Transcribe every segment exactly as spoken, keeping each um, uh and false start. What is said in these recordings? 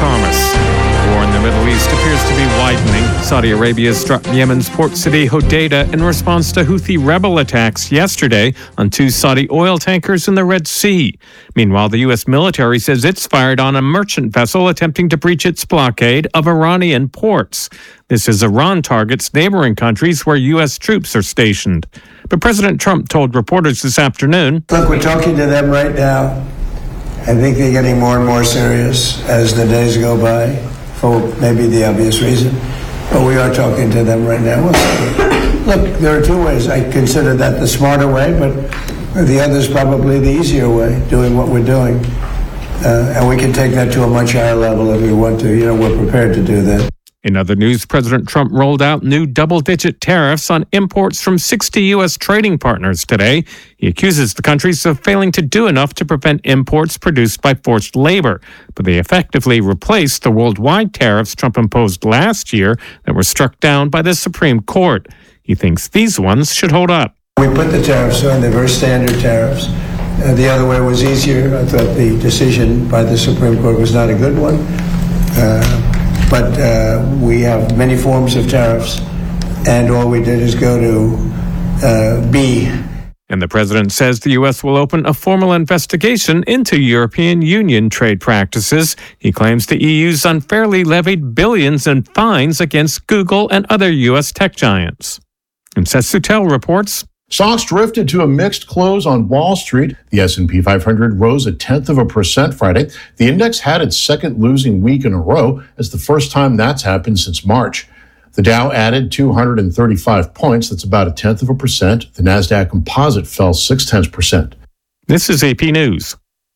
Thomas. The war in the Middle East appears to be widening. Saudi Arabia struck Yemen's port city Hodeidah in response to Houthi rebel attacks yesterday on two Saudi oil tankers in the Red Sea. Meanwhile, the U S military says it's fired on a merchant vessel attempting to breach its blockade of Iranian ports. This as Iran targets neighboring countries where U S troops are stationed. But President Trump told reporters this afternoon, Look, we're talking to them right now. I think they're getting more and more serious as the days go by, for maybe the obvious reason. But we are talking to them right now. Look, there are two ways. I consider that the smarter way, but the other is probably the easier way, doing what we're doing. Uh, and we can take that to a much higher level if we want to. You know, we're prepared to do that. In other news, President Trump rolled out new double-digit tariffs on imports from sixty U S trading partners today. He accuses the countries of failing to do enough to prevent imports produced by forced labor. But they effectively replaced the worldwide tariffs Trump imposed last year that were struck down by the Supreme Court. He thinks these ones should hold up. We put the tariffs on, they're very standard tariffs. Uh, the other way was easier. I thought the decision by the Supreme Court was not a good one. Uh, But uh, we have many forms of tariffs, and all we did is go to uh, B. And the president says the U S will open a formal investigation into European Union trade practices. He claims the E U's unfairly levied billions in fines against Google and other U S tech giants. And Seth Sutel reports. Stocks drifted to a mixed close on Wall Street. The S and P five hundred rose a tenth of a percent Friday. The index had its second losing week in a row. It's the first time that's happened since March. The Dow added two hundred thirty-five points. That's about a tenth of a percent. The NASDAQ composite fell six tenths percent. This is A P News.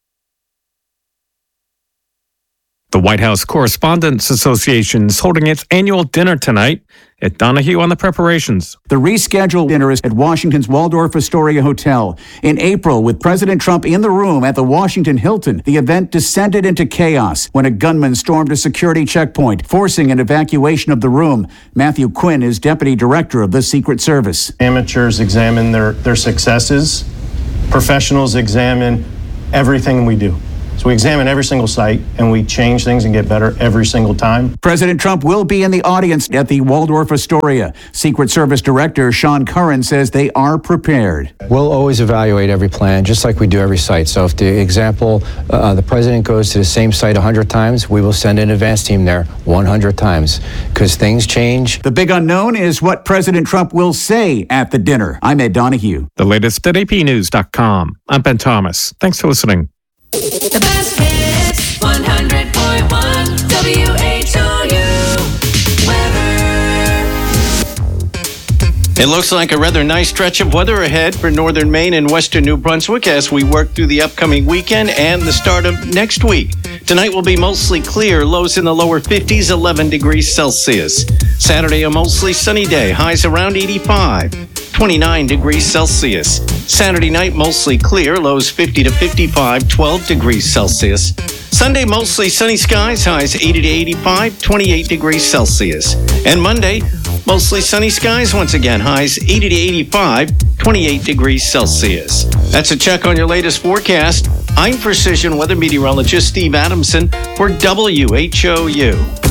The White House Correspondents Association is holding its annual dinner tonight. At Donahue on the preparations. The rescheduled dinner is at Washington's Waldorf Astoria Hotel. In April, with President Trump in the room at the Washington Hilton, the event descended into chaos when a gunman stormed a security checkpoint, forcing an evacuation of the room. Matthew Quinn is deputy director of the Secret Service. Amateurs examine their, their successes. Professionals examine everything we do. So we examine every single site, and we change things and get better every single time. President Trump will be in the audience at the Waldorf Astoria. Secret Service Director Sean Curran says they are prepared. We'll always evaluate every plan, just like we do every site. So if the example, uh, the president goes to the same site one hundred times, we will send an advance team there one hundred times, because things change. The big unknown is what President Trump will say at the dinner. I'm Ed Donahue. The latest at A P news dot com. I'm Ben Thomas. Thanks for listening. The best hits, one hundred point one W H O U weather. It looks like a rather nice stretch of weather ahead for northern Maine and western New Brunswick as we work through the upcoming weekend and the start of next week. Tonight will be mostly clear, lows in the lower fifties, eleven degrees Celsius. Saturday, a mostly sunny day, highs around eighty-five. twenty-nine degrees Celsius. Saturday night, mostly clear, lows fifty to fifty-five, twelve degrees Celsius. Sunday, mostly sunny skies, highs eighty to eighty-five, twenty-eight degrees Celsius. And Monday, mostly sunny skies once again, highs eighty to eighty-five, twenty-eight degrees Celsius. That's a check on your latest forecast. I'm Precision Weather Meteorologist Steve Adamson for W H O U.